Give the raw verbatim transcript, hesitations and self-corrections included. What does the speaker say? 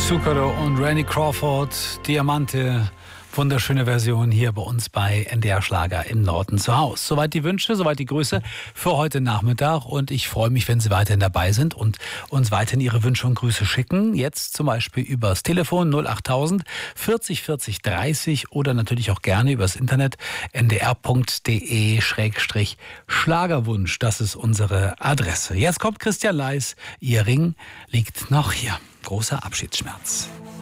Zucchero und Randy Crawford, Diamante, wunderschöne Version hier bei uns bei N D R Schlager im Norden zu Hause. Soweit die Wünsche, soweit die Grüße für heute Nachmittag und ich freue mich, wenn Sie weiterhin dabei sind und uns weiterhin Ihre Wünsche und Grüße schicken. Jetzt zum Beispiel übers Telefon null achttausend vierzig vierzig dreißig oder natürlich auch gerne übers Internet n d r punkt d e Schrägstrich Schlagerwunsch. Das ist unsere Adresse. Jetzt kommt Christian Leis. Ihr Ring liegt noch hier. Großer Abschiedsschmerz.